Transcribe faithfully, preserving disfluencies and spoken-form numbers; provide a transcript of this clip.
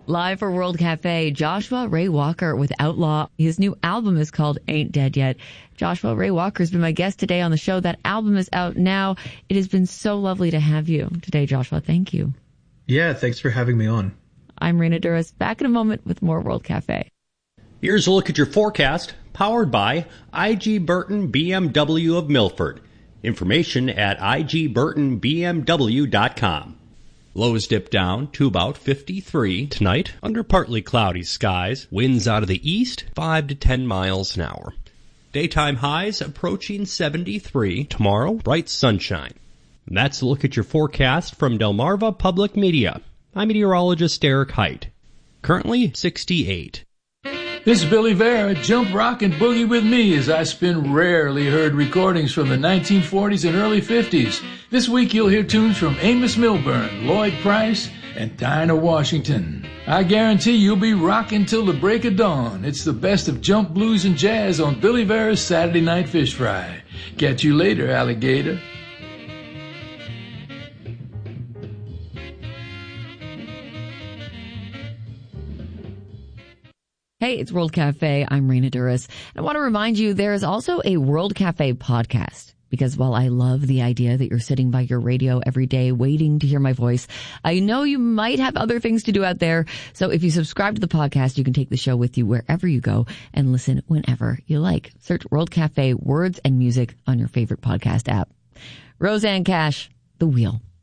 Live for World Cafe, Joshua Ray Walker with Outlaw. His new album is called Ain't Dead Yet. Joshua Ray Walker has been my guest today on the show. That album is out now. It has been so lovely to have you today, Joshua. Thank you. Yeah, thanks for having me on. I'm Raina Douris. Back in a moment with more World Cafe. Here's a look at your forecast, powered by I G Burton B M W of Milford. Information at I G Burton B M W dot com. Lows dip down to about fifty-three tonight under partly cloudy skies. Winds out of the east, five to ten miles an hour. Daytime highs approaching seventy-three. Tomorrow, bright sunshine. And that's a look at your forecast from Delmarva Public Media. I'm meteorologist Eric Height. Currently sixty-eight. This is Billy Vera. Jump, rock, and boogie with me as I spin rarely heard recordings from the nineteen forties and early fifties. This week you'll hear tunes from Amos Milburn, Lloyd Price, and Dinah Washington. I guarantee you'll be rocking till the break of dawn. It's the best of jump, blues, and jazz on Billy Vera's Saturday Night Fish Fry. Catch you later, alligator. Hey, it's World Cafe. I'm Raina Douris. I want to remind you there is also a World Cafe podcast. Because while I love the idea that you're sitting by your radio every day waiting to hear my voice, I know you might have other things to do out there. So if you subscribe to the podcast, you can take the show with you wherever you go and listen whenever you like. Search World Cafe Words and Music on your favorite podcast app. Rosanne Cash, The Wheel.